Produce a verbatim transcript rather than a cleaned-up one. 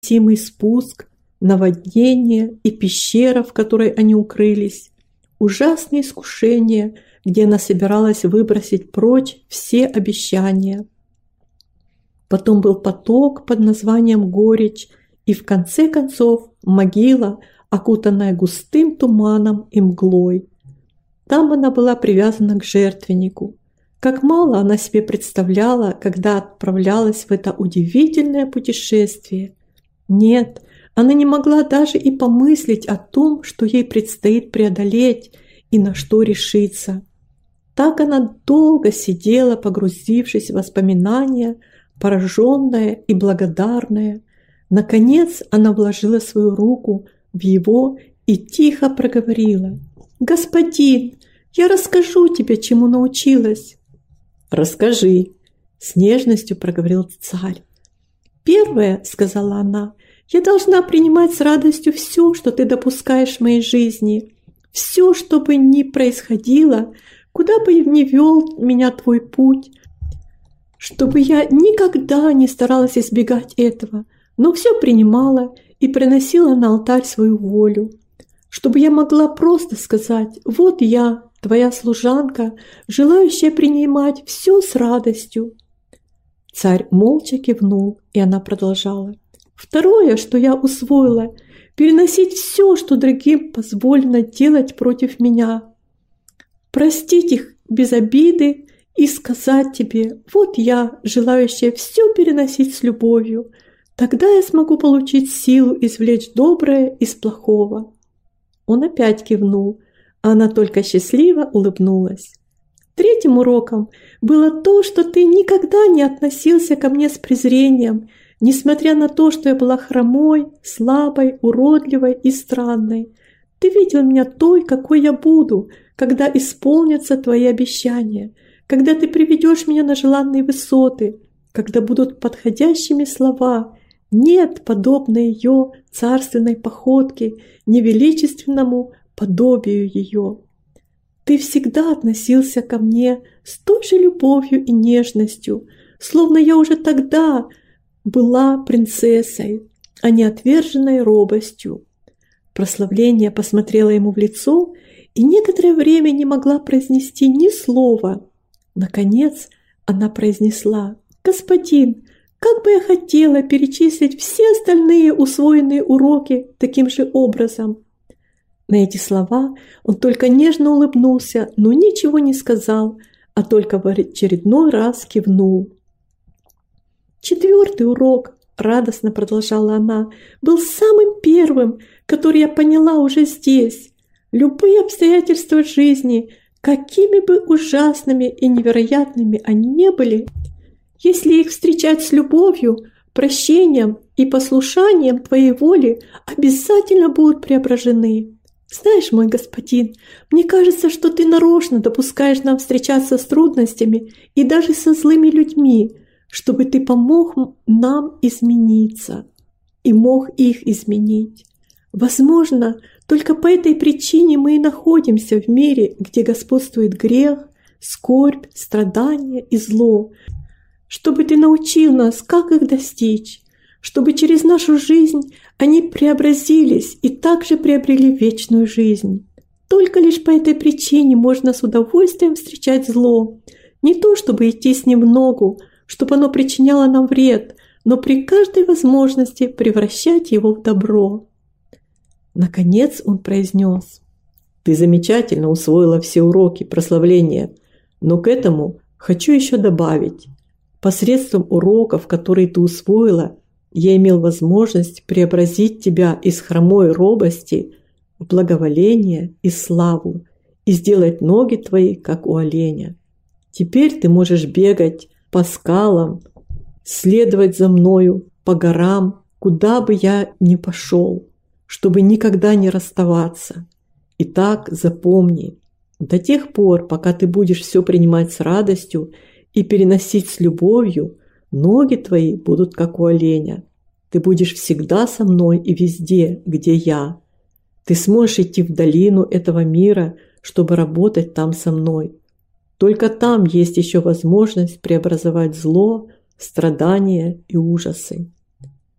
невыносимый спуск, наводнение и пещера, в которой они укрылись, ужасные искушения, где она собиралась выбросить прочь все обещания. Потом был поток под названием горечь, и в конце концов могила, окутанная густым туманом и мглой. Там она была привязана к жертвеннику. Как мало она себе представляла, когда отправлялась в это удивительное путешествие. Нет, она не могла даже и помыслить о том, что ей предстоит преодолеть и на что решиться. Так она долго сидела, погрузившись в воспоминания, пораженная и благодарная. Наконец она вложила свою руку в его и тихо проговорила: «Господин, я расскажу тебе, чему научилась». «Расскажи», — с нежностью проговорил царь. «Первое, — сказала она, — я должна принимать с радостью все, что ты допускаешь в моей жизни, все, что бы ни происходило, куда бы ни вел меня твой путь, чтобы я никогда не старалась избегать этого, но все принимала и приносила на алтарь свою волю, чтобы я могла просто сказать: вот я, твоя служанка, желающая принимать все с радостью». Царь молча кивнул, и она продолжала: «Второе, что я усвоила, переносить все, что другим позволено делать против меня, простить их без обиды и сказать тебе: вот я, желающая все переносить с любовью, тогда я смогу получить силу извлечь доброе из плохого». Он опять кивнул, а она только счастливо улыбнулась. Третьим уроком было то, что ты никогда не относился ко мне с презрением, несмотря на то, что я была хромой, слабой, уродливой и странной. Ты видел меня той, какой я буду, когда исполнятся твои обещания, когда ты приведешь меня на желанные высоты, когда будут подходящими слова. Нет подобной ее царственной походке, невеличественному подобию ее. Ты всегда относился ко мне с той же любовью и нежностью, словно я уже тогда была принцессой, а не отверженной робостью. Прославление посмотрела ему в лицо и некоторое время не могла произнести ни слова. Наконец она произнесла: «Господин, как бы я хотела перечислить все остальные усвоенные уроки таким же образом». На эти слова он только нежно улыбнулся, но ничего не сказал, а только в очередной раз кивнул. «Четвертый урок, — радостно продолжала она, — был самым первым, который я поняла уже здесь. Любые обстоятельства жизни, какими бы ужасными и невероятными они не были, если их встречать с любовью, прощением и послушанием твоей воли, обязательно будут преображены. Знаешь, мой господин, мне кажется, что ты нарочно допускаешь нам встречаться с трудностями и даже со злыми людьми, чтобы ты помог нам измениться и мог их изменить. Возможно, только по этой причине мы и находимся в мире, где господствует грех, скорбь, страдания и зло, чтобы ты научил нас, как их достичь, чтобы через нашу жизнь они преобразились и также приобрели вечную жизнь. Только лишь по этой причине можно с удовольствием встречать зло, не то чтобы идти с ним в ногу, чтобы оно причиняло нам вред, но при каждой возможности превращать его в добро». Наконец он произнес: «Ты замечательно усвоила все уроки прославления, но к этому хочу еще добавить. Посредством уроков, которые ты усвоила, я имел возможность преобразить тебя из хромой робости в благоволение и славу и сделать ноги твои, как у оленя. Теперь ты можешь бегать по скалам, следовать за мною по горам, куда бы я ни пошел, чтобы никогда не расставаться. Итак, запомни, до тех пор, пока ты будешь все принимать с радостью и переносить с любовью, ноги твои будут как у оленя. Ты будешь всегда со мной и везде, где я. Ты сможешь идти в долину этого мира, чтобы работать там со мной. Только там есть еще возможность преобразовать зло, страдания и ужасы.